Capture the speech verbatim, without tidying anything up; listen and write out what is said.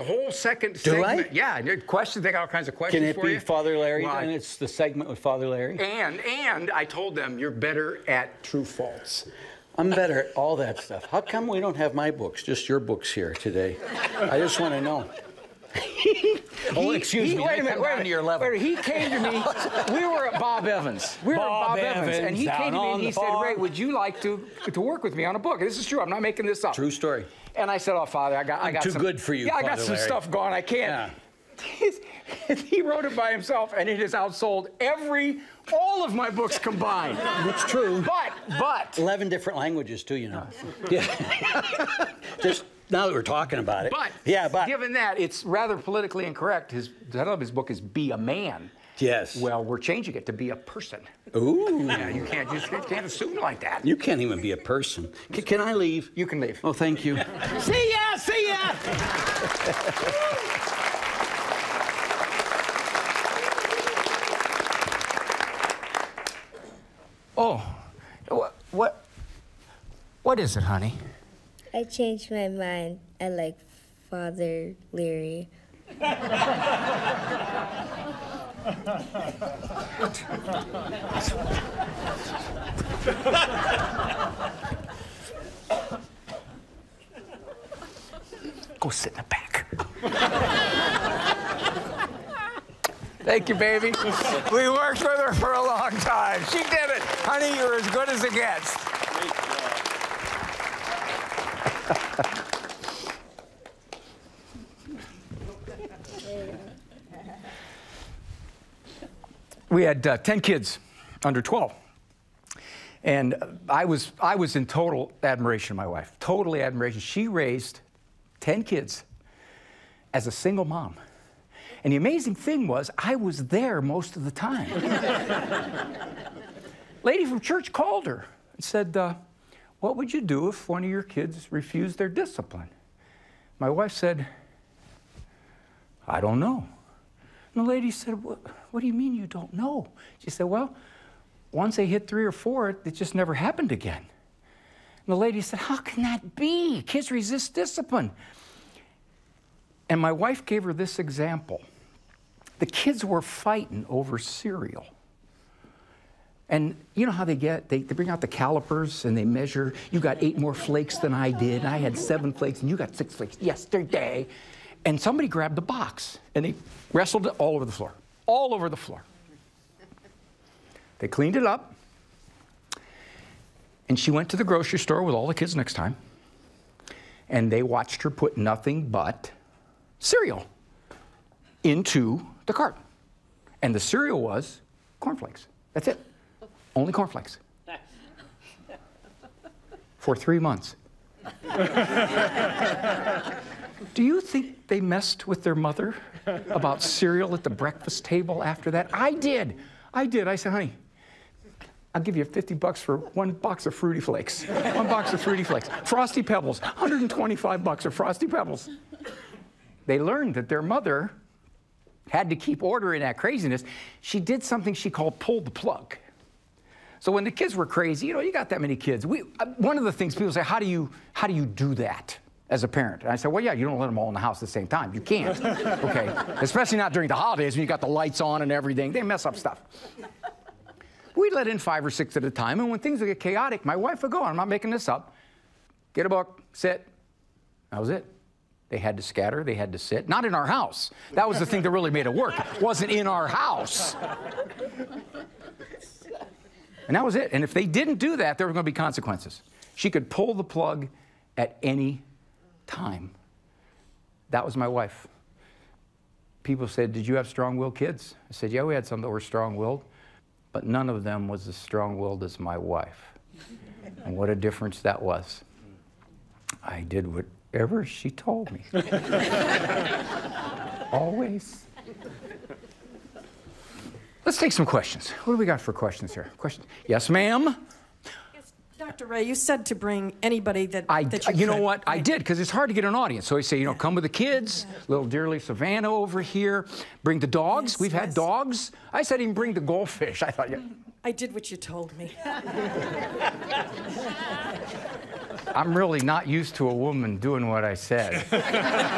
whole second Do segment. I? Yeah, and questions. They got all kinds of questions Can it for be you. Father Larry? Well, And it's the segment with Father Larry? And, and I told them, you're better at true false. I'm better at all that stuff. How come we don't have my books, just your books here today? I just want to know. Oh, excuse he, me. Wait a minute, come wait a down minute. to your level. Wait, he came to me. We were at Bob Evans. We were Bob at Bob Evans, Evans, and he down came to me on and he the said, farm. Ray, would you like to to work with me on a book? And this is true. I'm not making this up. True story. And I said, oh, Father, I got, I I'm got too some, good for you, Yeah, I got Father some Larry. stuff going. I can't. Yeah. He wrote it by himself, and it has outsold every, all of my books combined. It's true. But, but. eleven different languages, too, you know. Yeah. Just now that we're talking about it. But, yeah, but. given that, it's rather politically incorrect. His, the title of his book is Be a Man. Yes. Well, we're changing it to Be a Person. Ooh. Yeah, you can't, you can't assume like that. You can't even be a person. C can I leave? You can leave. Oh, thank you. See ya, see ya! Oh, what, what, what is it, honey? I changed my mind. I like Father Leary. Go sit in the back. Thank you, baby. We worked with her for a long time. She did it. Honey, you're as good as it gets. We had uh, ten kids under twelve. And I was, I was in total admiration of my wife, totally admiration. She raised ten kids as a single mom. And the amazing thing was, I was there most of the time. Lady from church called her and said, uh, what would you do if one of your kids refused their discipline? My wife said, I don't know. And the lady said, what, what do you mean you don't know? She said, well, once they hit three or four, it just never happened again. And the lady said, how can that be? Kids resist discipline. And my wife gave her this example. The kids were fighting over cereal. And you know how they get, they, they bring out the calipers and they measure, you got eight more flakes than I did, and I had seven flakes, and you got six flakes yesterday. And somebody grabbed the box, and they wrestled it all over the floor, all over the floor. They cleaned it up, and she went to the grocery store with all the kids next time, and they watched her put nothing but cereal into the cart. And the cereal was cornflakes. That's it. Only cornflakes. For three months. Do you think they messed with their mother about cereal at the breakfast table after that? I did. I did. I said, honey, I'll give you fifty bucks for one box of Fruity Flakes. One box of Fruity Flakes. Frosty Pebbles, one hundred twenty-five bucks of Frosty Pebbles. They learned that their mother had to keep order in that craziness. She did something she called pull the plug. So when the kids were crazy, you know, you got that many kids. We, uh, one of the things people say, how do you, how do you do that as a parent? And I said, well, yeah, you don't let them all in the house at the same time. You can't, okay? Especially not during the holidays when you got the lights on and everything. They mess up stuff. We'd let in five or six at a time, and when things would get chaotic, my wife would go, I'm not making this up, get a book, sit. That was it. They had to scatter, they had to sit. Not in our house. That was the thing that really made it work. It wasn't in our house. And that was it. And if they didn't do that, there were going to be consequences. She could pull the plug at any time. That was my wife. People said, did you have strong-willed kids? I said, yeah, we had some that were strong-willed, but none of them was as strong-willed as my wife. And what a difference that was. I did whatever she told me. Always. Let's take some questions. What do we got for questions here? Questions? Yes, ma'am? Yes, Doctor Ray, you said to bring anybody that, I, that you You could. know what? I did, because it's hard to get an audience. So I say, you know, come with the kids, little dearly Savannah over here. Bring the dogs. Yes, We've yes. had dogs. I said even bring the goldfish. I thought, yeah. I did what you told me. I'm really not used to a woman doing what I said.